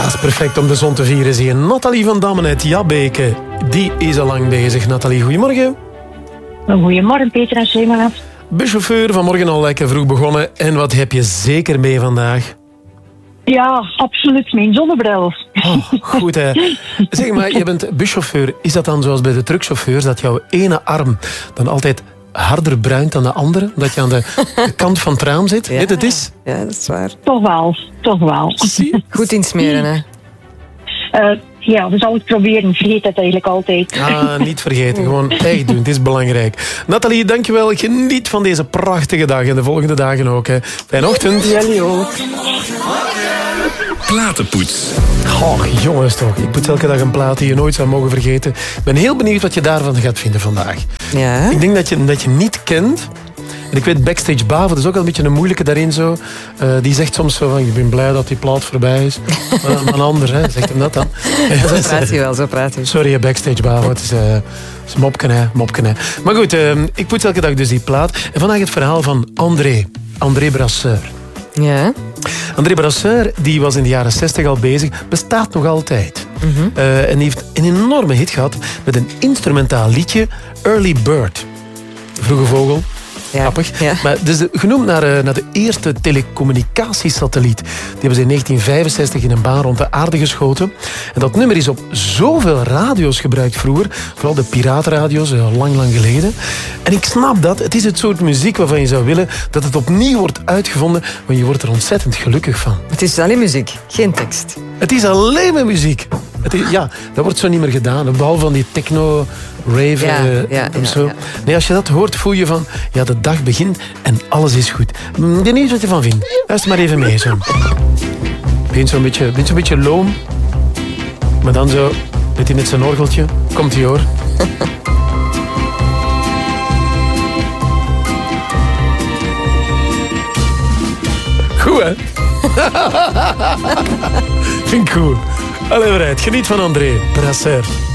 Dat is perfect om de zon te vieren, zie je. Nathalie van Dammen uit Jabbeke, die is al lang bezig. Nathalie, goedemorgen. Goedemorgen, Peter en Shema. Buschauffeur, vanmorgen al lekker vroeg begonnen. En wat heb je zeker mee vandaag? Ja, absoluut. Mijn zonnebril. Oh, goed, hè. Zeg maar, je bent buschauffeur. Is dat dan zoals bij de truckchauffeurs, dat jouw ene arm dan altijd harder bruint dan de andere? Dat je aan de kant van het raam zit? Ja, Weet het is? Ja, dat is waar. Toch wel. Zie? Goed insmeren, hè. Ja, we zouden het proberen. Vergeet het eigenlijk altijd. Ah, niet vergeten. Gewoon echt doen. Het is belangrijk. Nathalie, dankjewel. Geniet van deze prachtige dag. En de volgende dagen ook. Hè. Fijne ochtend. Jullie ook. Platenpoets. Oh, jongens toch. Ik poets elke dag een plaat die je nooit zou mogen vergeten. Ik ben heel benieuwd wat je daarvan gaat vinden vandaag. Ja. Ik denk dat je niet kent. En ik weet, Backstage Bavo, dat is ook al een beetje een moeilijke daarin zo. Die zegt soms zo van, ik ben blij dat die plaat voorbij is. Maar een ander, hè, zegt hem dat dan. Zo praat hij wel, zo praat hij. Sorry, Backstage Bavo, het is mopken, hè. Maar goed, ik poets elke dag dus die plaat. En vandaag het verhaal van André Brasseur. Ja. André Brasseur, die was in de jaren 60 al bezig, bestaat nog altijd. En die heeft een enorme hit gehad met een instrumentaal liedje, Early Bird. Vroege vogel. Ja. Grappig. Ja. Maar het is genoemd naar de eerste telecommunicatiesatelliet. Die hebben ze in 1965 in een baan rond de aarde geschoten. En dat nummer is op zoveel radio's gebruikt vroeger. Vooral de piraatradio's, lang geleden. En ik snap dat. Het is het soort muziek waarvan je zou willen dat het opnieuw wordt uitgevonden. Want je wordt er ontzettend gelukkig van. Het is alleen muziek, geen tekst. Het is alleen maar muziek. Ja, dat wordt zo niet meer gedaan. Behalve van die techno, rave en zo. Ja. Nee, als je dat hoort, voel je van... Ja, de dag begint en alles is goed. Ik weet niet wat je ervan vindt. Luister maar even mee. Zo. Begint zo'n beetje loom. Maar dan zo... Weet hij met zijn orgeltje. Komt hij hoor. Goed, hè? Vind ik goed. Allee, vooruit. Geniet van André Brasseur.